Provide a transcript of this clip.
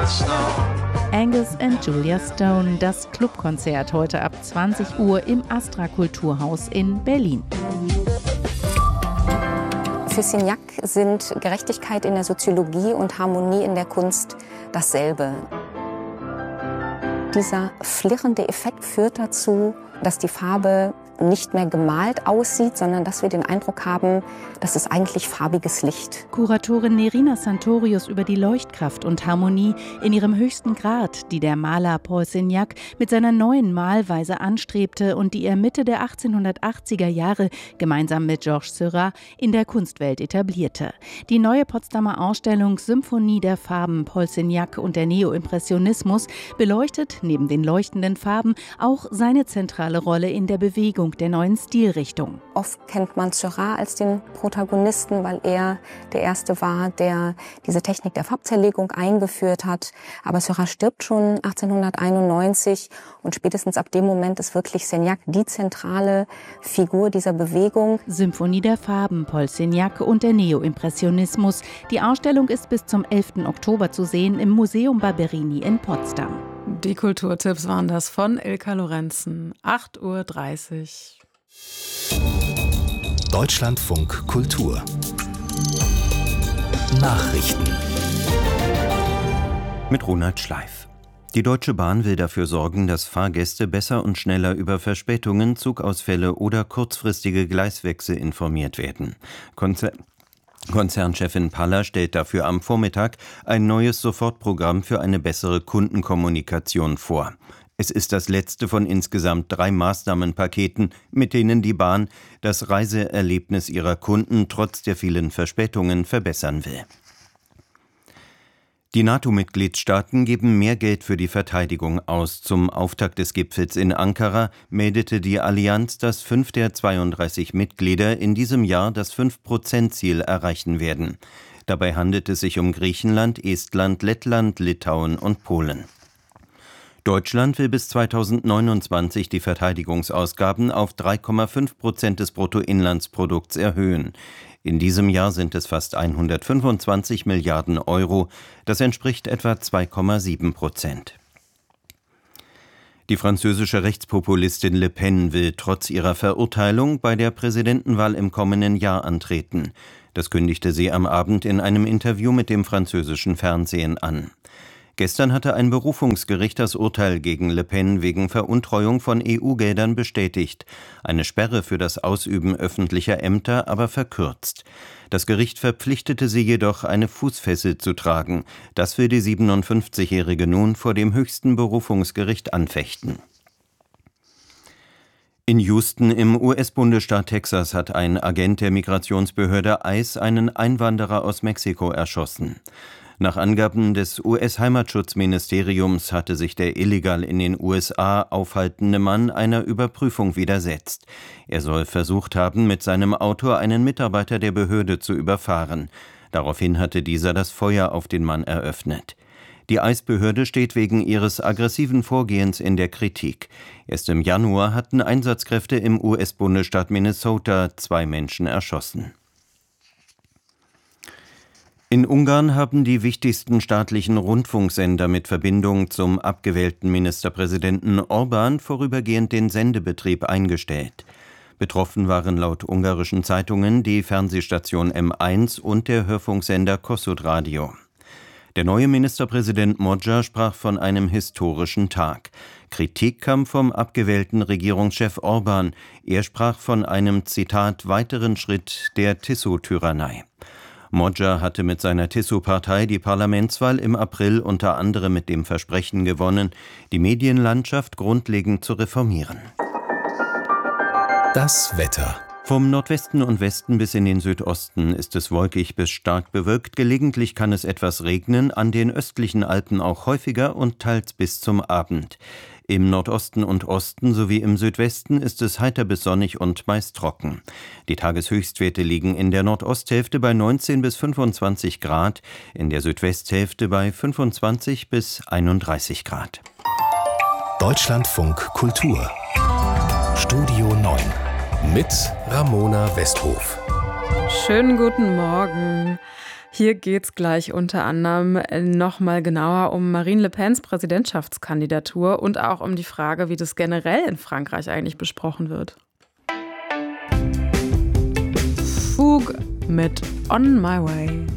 Angus and Julia Stone, das Clubkonzert heute ab 20 Uhr im Astra Kulturhaus in Berlin. Für Signac sind Gerechtigkeit in der Soziologie und Harmonie in der Kunst dasselbe. Dieser flirrende Effekt führt dazu, dass die Farbe nicht mehr gemalt aussieht, sondern dass wir den Eindruck haben, das ist eigentlich farbiges Licht. Kuratorin Nerina Santorius über die Leuchtkraft und Harmonie in ihrem höchsten Grad, die der Maler Paul Signac mit seiner neuen Malweise anstrebte und die er Mitte der 1880er Jahre gemeinsam mit Georges Seurat in der Kunstwelt etablierte. Die neue Potsdamer Ausstellung Symphonie der Farben Paul Signac und der Neoimpressionismus beleuchtet neben den leuchtenden Farben auch seine zentrale Rolle in der Bewegung der neuen Stilrichtung. Oft kennt man Seurat als den Protagonisten, weil er der Erste war, der diese Technik der Farbzerlegung eingeführt hat. Aber Seurat stirbt schon 1891 und spätestens ab dem Moment ist wirklich Signac die zentrale Figur dieser Bewegung. Symphonie der Farben, Paul Signac und der Neoimpressionismus. Die Ausstellung ist bis zum 11. Oktober zu sehen im Museum Barberini in Potsdam. Die Kulturtipps waren das von Ilka Lorenzen. 8:30 Uhr. Deutschlandfunk Kultur. Nachrichten. Mit Ronald Schleif. Die Deutsche Bahn will dafür sorgen, dass Fahrgäste besser und schneller über Verspätungen, Zugausfälle oder kurzfristige Gleiswechsel informiert werden. Konzernchefin Paller stellt dafür am Vormittag ein neues Sofortprogramm für eine bessere Kundenkommunikation vor. Es ist das letzte von insgesamt 3 Maßnahmenpaketen, mit denen die Bahn das Reiseerlebnis ihrer Kunden trotz der vielen Verspätungen verbessern will. Die NATO-Mitgliedstaaten geben mehr Geld für die Verteidigung aus. Zum Auftakt des Gipfels in Ankara meldete die Allianz, dass 5 der 32 Mitglieder in diesem Jahr das 5%-Ziel erreichen werden. Dabei handelt es sich um Griechenland, Estland, Lettland, Litauen und Polen. Deutschland will bis 2029 die Verteidigungsausgaben auf 3,5% des Bruttoinlandsprodukts erhöhen. In diesem Jahr sind es fast 125 Milliarden Euro. Das entspricht etwa 2,7%. Die französische Rechtspopulistin Le Pen will trotz ihrer Verurteilung bei der Präsidentenwahl im kommenden Jahr antreten. Das kündigte sie am Abend in einem Interview mit dem französischen Fernsehen an. Gestern hatte ein Berufungsgericht das Urteil gegen Le Pen wegen Veruntreuung von EU-Geldern bestätigt, eine Sperre für das Ausüben öffentlicher Ämter aber verkürzt. Das Gericht verpflichtete sie jedoch, eine Fußfessel zu tragen. Das will die 57-Jährige nun vor dem höchsten Berufungsgericht anfechten. In Houston im US-Bundesstaat Texas hat ein Agent der Migrationsbehörde ICE einen Einwanderer aus Mexiko erschossen. Nach Angaben des US-Heimatschutzministeriums hatte sich der illegal in den USA aufhaltende Mann einer Überprüfung widersetzt. Er soll versucht haben, mit seinem Auto einen Mitarbeiter der Behörde zu überfahren. Daraufhin hatte dieser das Feuer auf den Mann eröffnet. Die ICE-Behörde steht wegen ihres aggressiven Vorgehens in der Kritik. Erst im Januar hatten Einsatzkräfte im US-Bundesstaat Minnesota 2 Menschen erschossen. In Ungarn haben die wichtigsten staatlichen Rundfunksender mit Verbindung zum abgewählten Ministerpräsidenten Orbán vorübergehend den Sendebetrieb eingestellt. Betroffen waren laut ungarischen Zeitungen die Fernsehstation M1 und der Hörfunksender Kossuth Radio. Der neue Ministerpräsident Magyar sprach von einem historischen Tag. Kritik kam vom abgewählten Regierungschef Orbán. Er sprach von einem, Zitat, weiteren Schritt der Tiso-Tyrannei. Magyar hatte mit seiner Tiso-Partei die Parlamentswahl im April unter anderem mit dem Versprechen gewonnen, die Medienlandschaft grundlegend zu reformieren. Das Wetter. Vom Nordwesten und Westen bis in den Südosten ist es wolkig bis stark bewölkt. Gelegentlich kann es etwas regnen, an den östlichen Alpen auch häufiger und teils bis zum Abend. Im Nordosten und Osten sowie im Südwesten ist es heiter bis sonnig und meist trocken. Die Tageshöchstwerte liegen in der Nordosthälfte bei 19 bis 25 Grad, in der Südwesthälfte bei 25 bis 31 Grad. Deutschlandfunk Kultur. Studio 9 mit Ramona Westhof. Schönen guten Morgen. Hier geht es gleich unter anderem nochmal genauer um Marine Le Pens Präsidentschaftskandidatur und auch um die Frage, wie das generell in Frankreich eigentlich besprochen wird. Fug mit On My Way.